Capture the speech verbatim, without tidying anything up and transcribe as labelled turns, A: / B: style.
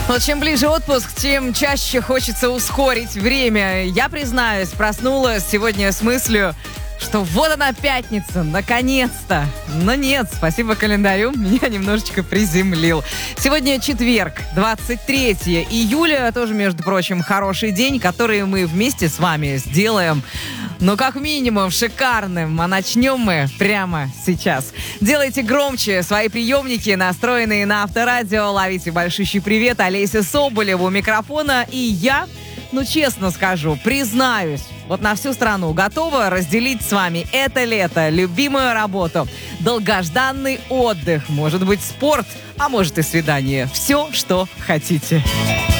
A: Но чем ближе отпуск, тем чаще хочется ускорить время. Я, признаюсь, проснулась сегодня с мыслью, что вот она пятница, наконец-то. Но нет, спасибо календарю, меня немножечко приземлил. Сегодня четверг, двадцать третьего июля, тоже, между прочим, хороший день, который мы вместе с вами сделаем, ну, как минимум, шикарным. А начнем мы прямо сейчас. Делайте громче свои приемники, настроенные на Авторадио. Ловите большущий привет. Олеся Соболева у микрофона. И я, ну, честно скажу, признаюсь, вот на всю страну готова разделить с вами это лето, любимую работу, долгожданный отдых, может быть, спорт, а может и свидание. Все, что хотите.